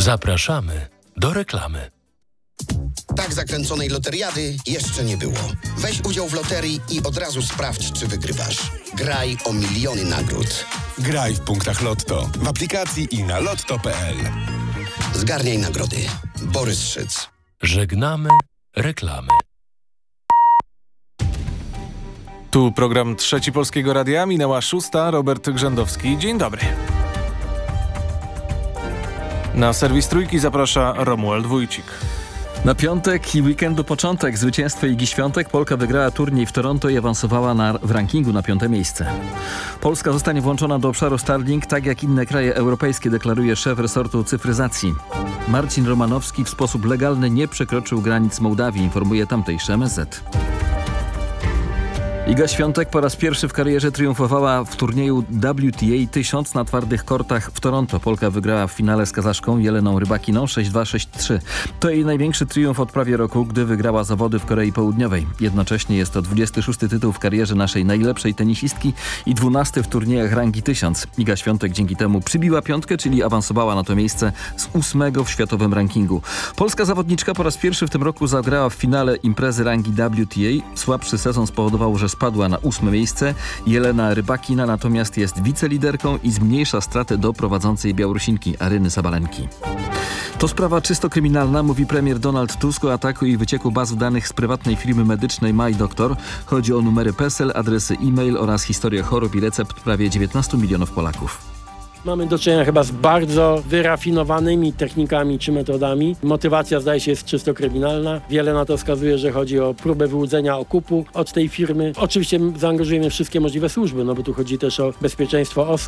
Zapraszamy do reklamy. Tak zakręconej loteriady jeszcze nie było. Weź udział w loterii i od razu sprawdź, czy wygrywasz. Graj o miliony nagród. Graj w punktach Lotto, w aplikacji i na lotto.pl. Zgarniaj nagrody. Borys Szyc. Żegnamy reklamy. Tu program Trzeci Polskiego Radia, minęła 6:00, Robert Grzędowski. Dzień dobry. Na serwis Trójki zaprasza Romuald Wójcik. Na piątek i weekendu początek. Zwycięstwo Igi Świątek. Polka wygrała turniej w Toronto i awansowała w rankingu na 5. miejsce. Polska zostanie włączona do obszaru Starlink, tak jak inne kraje europejskie, deklaruje szef resortu cyfryzacji. Marcin Romanowski w sposób legalny nie przekroczył granic Mołdawii, informuje tamtejszy MSZ. Iga Świątek po raz pierwszy w karierze triumfowała w turnieju WTA 1000 na twardych kortach w Toronto. Polka wygrała w finale z Kazaszką Jeleną Rybakiną 6-2, 6-3. To jej największy triumf od prawie roku, gdy wygrała zawody w Korei Południowej. Jednocześnie jest to 26. tytuł w karierze naszej najlepszej tenisistki i 12. w turniejach rangi 1000. Iga Świątek dzięki temu przybiła piątkę, czyli awansowała na to miejsce z 8. w światowym rankingu. Polska zawodniczka po raz pierwszy w tym roku zagrała w finale imprezy rangi WTA. Słabszy sezon spowodował, że spadła na 8. miejsce. Jelena Rybakina natomiast jest wiceliderką i zmniejsza stratę do prowadzącej Białorusinki Aryny Sabalenki. To sprawa czysto kryminalna, mówi premier Donald Tusk o ataku i wycieku baz danych z prywatnej firmy medycznej MyDoctor. Chodzi o numery PESEL, adresy e-mail oraz historię chorób i recept prawie 19 milionów Polaków. Mamy do czynienia chyba z bardzo wyrafinowanymi technikami czy metodami. Motywacja, zdaje się, jest czysto kryminalna. Wiele na to wskazuje, że chodzi o próbę wyłudzenia okupu od tej firmy. Oczywiście zaangażujemy wszystkie możliwe służby, no bo tu chodzi też o bezpieczeństwo osób.